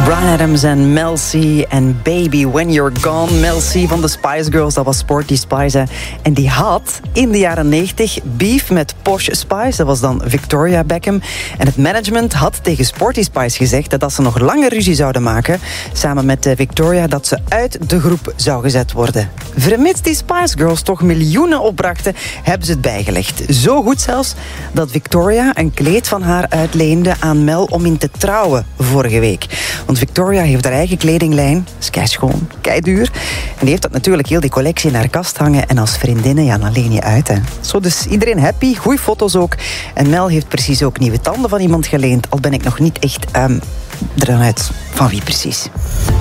Bryan Adams en Mel C en Baby When You're Gone. Mel C van de Spice Girls, dat was Sporty Spice. Hè. En die had in de jaren 90 beef met Posh Spice. Dat was dan Victoria Beckham. En het management had tegen Sporty Spice gezegd dat als ze nog langer ruzie zouden maken, samen met Victoria, dat ze uit de groep zou gezet worden. Vermits die Spice Girls toch miljoenen opbrachten, hebben ze het bijgelegd. Zo goed zelfs dat Victoria een kleed van haar uitleende aan Mel om in te trouwen vorige week. Want Victoria heeft haar eigen kledinglijn. Is kei schoon, kei duur. En die heeft dat natuurlijk heel die collectie in haar kast hangen. En als vriendinnen, ja, dan leen je uit. Hè. Zo, dus iedereen happy. Goeie foto's ook. En Mel heeft precies ook nieuwe tanden van iemand geleend. Al ben ik nog niet echt eruit van wie precies.